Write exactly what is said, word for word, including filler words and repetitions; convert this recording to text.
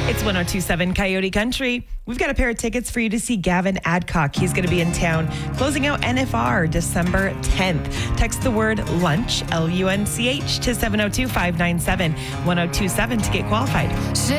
It's one oh two point seven Coyote Country. We've got a pair of tickets for you to see Gavin Adcock. He's going to be in town closing out N F R December tenth. Text the word lunch, L U N C H, to seven oh two, five nine seven, one oh two seven to get qualified.